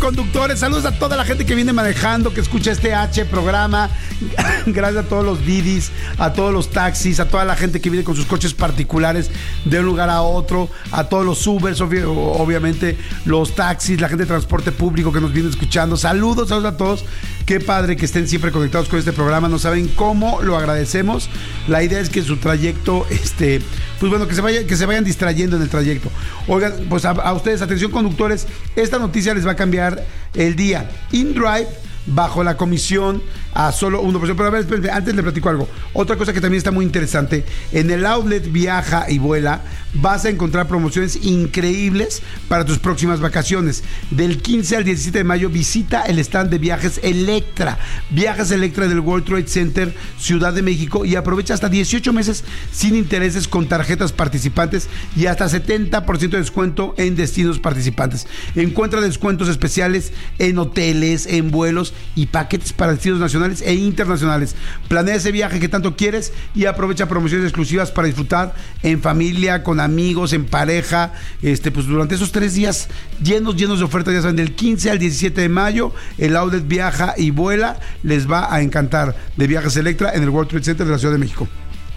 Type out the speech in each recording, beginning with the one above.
conductores, saludos a toda la gente que viene manejando, que escucha este programa. Gracias a todos los Didis, a todos los taxis, a toda la gente que viene con sus coches particulares de un lugar a otro, a todos los Ubers, obviamente los taxis, la gente de transporte público que nos viene escuchando. Saludos a todos. Qué padre que estén siempre conectados con este programa. No saben cómo lo agradecemos. La idea es que su trayecto, pues bueno, que se vayan distrayendo en el trayecto. Oigan, pues a ustedes, atención conductores, esta noticia les va a cambiar el día. InDrive, bajo la comisión a solo 1%. Pero a ver, espérenme, antes le platico algo. Otra cosa que también está muy interesante: en el outlet Viaja y Vuela vas a encontrar promociones increíbles para tus próximas vacaciones. Del 15 al 17 de mayo visita el stand de Viajes Electra. Viajes Electra del World Trade Center, Ciudad de México, y aprovecha hasta 18 meses sin intereses con tarjetas participantes y hasta 70% de descuento en destinos participantes. Encuentra descuentos especiales en hoteles, en vuelos y paquetes para destinos nacionales e internacionales. Planea ese viaje que tanto quieres y aprovecha promociones exclusivas para disfrutar en familia, con amigos, en pareja, pues durante esos 3 días llenos de ofertas. Ya saben, del 15 al 17 de mayo el outlet Viaja y Vuela les va a encantar, de Viajes Electra en el World Trade Center de la Ciudad de México.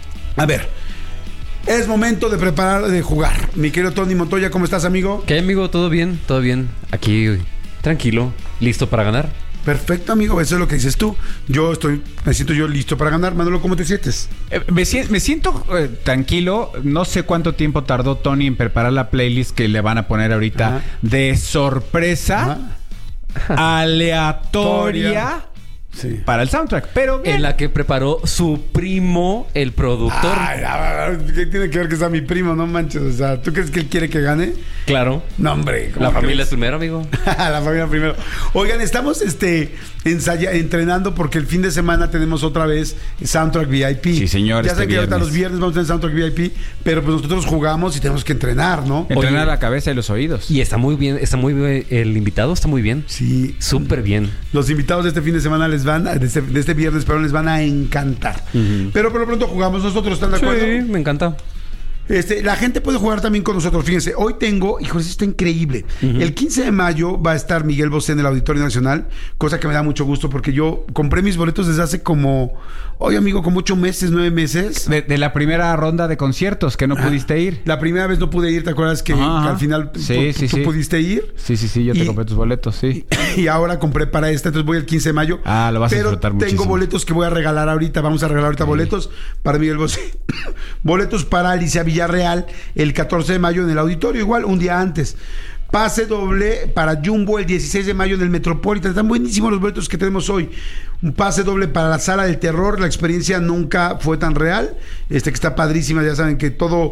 A ver, es momento de jugar. Mi querido Tony Montoya, ¿cómo estás, amigo? ¿Qué, amigo? ¿Todo bien? ¿Todo bien? Aquí, tranquilo, listo para ganar. Perfecto, amigo, eso es lo que dices tú. Me siento listo para ganar. Manolo, ¿cómo te sientes? Me siento tranquilo. No sé cuánto tiempo tardó Tony en preparar la playlist que le van a poner ahorita. Ajá. De sorpresa. Ajá. Aleatoria. Sí. Para el soundtrack, pero bien. En la que preparó su primo, el productor. Ay, ¿qué tiene que ver que sea mi primo? No manches, o sea, ¿tú crees que él quiere que gane? Claro. No, hombre. La familia es primero, amigo. La familia primero. Oigan, estamos entrenando porque el fin de semana tenemos otra vez Soundtrack VIP. Sí, señor. Ya saben que ahorita los viernes vamos a tener Soundtrack VIP, pero pues nosotros jugamos y tenemos que entrenar, ¿no? Entrenar la cabeza y los oídos. Y está muy bien, el invitado está muy bien. Sí. Súper bien. Los invitados de este fin de semana de este viernes, pero les van a encantar. Uh-huh. Pero por lo pronto jugamos nosotros, ¿están de acuerdo? Sí, me encanta. La gente puede jugar también con nosotros. Fíjense, hoy tengo, híjole, esto está increíble. Uh-huh. El 15 de mayo va a estar Miguel Bosé en el Auditorio Nacional, cosa que me da mucho gusto porque yo compré mis boletos desde hace como 8 meses, 9 meses. De la primera ronda de conciertos que no pudiste ir. La primera vez no pude ir, ¿te acuerdas que al final tú pudiste ir? Sí, yo te compré tus boletos, sí. Y ahora compré para entonces voy el 15 de mayo. Lo vas a disfrutar muchísimo. Tengo boletos que voy a regalar ahorita. Vamos a regalar ahorita boletos para Miguel Bosé. Boletos para Alicia Villarreal el 14 de mayo en el auditorio, igual un día antes. Pase doble para Jumbo el 16 de mayo en el Metropolitan. Están buenísimos los boletos que tenemos hoy. Un pase doble para la Sala del Terror. La experiencia nunca fue tan real. Que está padrísima. Ya saben que todo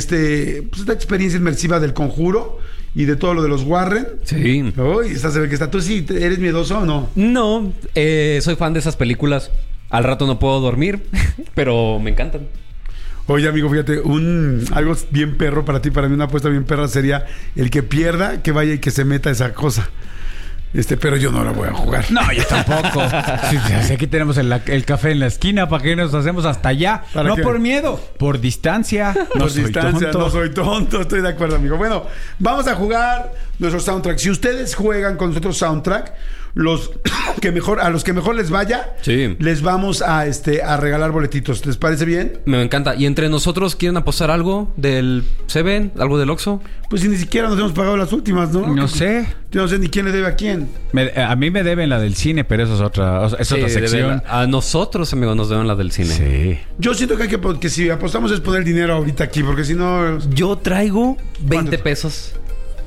esta experiencia inmersiva del Conjuro y de todo lo de los Warren. Sí. Se ve que está. ¿Tú sí eres miedoso o no? No, soy fan de esas películas. Al rato no puedo dormir, pero me encantan. Oye, amigo, fíjate, algo bien perro para ti, para mí una apuesta bien perra sería el que pierda, que vaya y que se meta esa cosa. Pero yo no la voy a jugar. No, yo tampoco. Sí, aquí tenemos el café en la esquina. ¿Para qué nos hacemos hasta allá? No por miedo, por distancia. No soy tonto. Estoy de acuerdo, amigo. Bueno, vamos a jugar nuestro soundtrack. Si ustedes juegan con nosotros soundtrack, a los que mejor les vaya, sí, les vamos a regalar boletitos. ¿Les parece bien? Me encanta. ¿Y entre nosotros quieren apostar algo del Seven? ¿Algo del Oxxo? Pues si ni siquiera nos hemos pagado las últimas, ¿no? No sé. Yo no sé ni quién le debe a quién. A mí me deben la del cine, pero eso es otra sección. A nosotros, amigo, nos deben la del cine. Sí. Yo siento que si apostamos es poner dinero ahorita aquí, porque si no... Yo traigo 20 pesos.